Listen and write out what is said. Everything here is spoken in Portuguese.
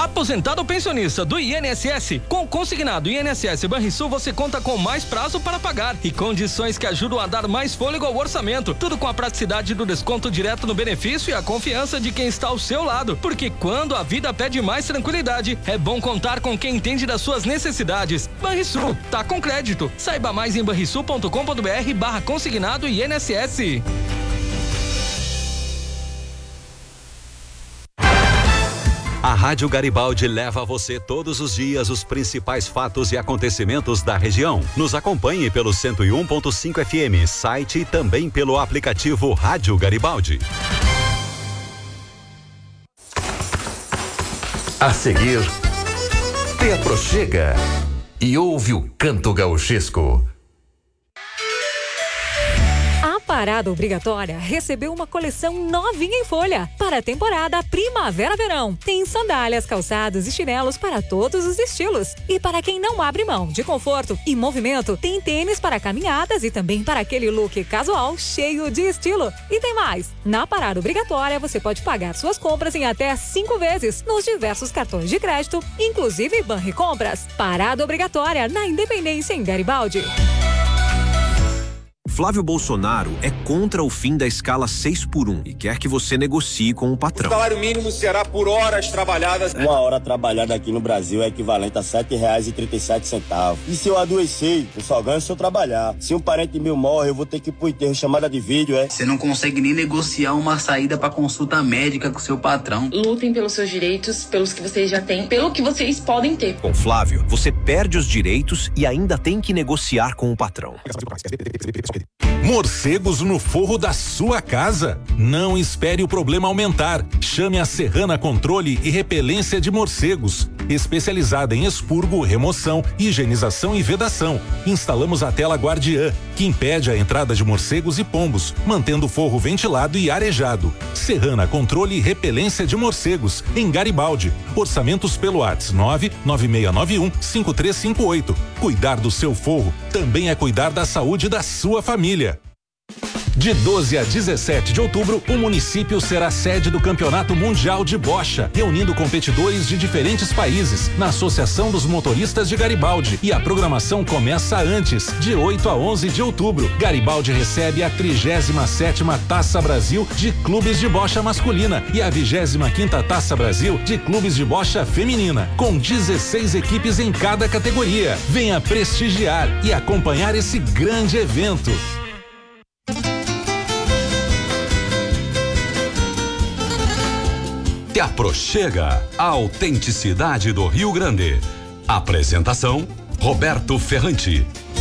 Aposentado ou pensionista do INSS, com consignado INSS Banrisul você conta com mais prazo para pagar e condições que ajudam a dar mais fôlego ao orçamento. Tudo com a praticidade do desconto direto no benefício e a confiança de quem está ao seu lado. Porque quando a vida pede mais tranquilidade, é bom contar com quem entende das suas necessidades. Banrisul, tá com crédito. Saiba mais em banrisul.com.br/consignado INSS. A Rádio Garibaldi leva a você todos os dias os principais fatos e acontecimentos da região. Nos acompanhe pelo 101.5 FM, site e também pelo aplicativo Rádio Garibaldi. A seguir, te aproxega e ouve o canto gauchesco. A Parada Obrigatória recebeu uma coleção novinha em folha para a temporada Primavera-Verão. Tem sandálias, calçados e chinelos para todos os estilos. E para quem não abre mão de conforto e movimento, tem tênis para caminhadas e também para aquele look casual cheio de estilo. E tem mais! Na Parada Obrigatória você pode pagar suas compras em até 5 vezes nos diversos cartões de crédito, inclusive Banricompras. Parada Obrigatória na Independência em Garibaldi. Flávio Bolsonaro é contra o fim da escala 6x1 e quer que você negocie com o patrão. O salário mínimo será por horas trabalhadas. Uma hora trabalhada aqui no Brasil é equivalente a R$7,37. E se eu adoecer, eu só ganho se eu trabalhar. Se um parente meu morre, eu vou ter que ir pro enterro, chamada de vídeo, Você não consegue nem negociar uma saída pra consulta médica com seu patrão. Lutem pelos seus direitos, pelos que vocês já têm, pelo que vocês podem ter. Com Flávio, você perde os direitos e ainda tem que negociar com o patrão. Morcegos no forro da sua casa? Não espere o problema aumentar. Chame a Serrana Controle e Repelência de Morcegos. Especializada em expurgo, remoção, higienização e vedação. Instalamos a tela Guardiã, que impede a entrada de morcegos e pombos, mantendo o forro ventilado e arejado. Serrana Controle e Repelência de Morcegos, em Garibaldi. Orçamentos pelo WhatsApp 99691-5358. Cuidar do seu forro também é cuidar da saúde da sua família. De 12 a 17 de outubro, o município será sede do Campeonato Mundial de Bocha, reunindo competidores de diferentes países, na Associação dos Motoristas de Garibaldi. E a programação começa antes, de 8 a 11 de outubro. Garibaldi recebe a 37ª Taça Brasil de Clubes de Bocha Masculina e a 25ª Taça Brasil de Clubes de Bocha Feminina, com 16 equipes em cada categoria. Venha prestigiar e acompanhar esse grande evento. Te aproxega a autenticidade do Rio Grande. Apresentação: Roberto Ferrante.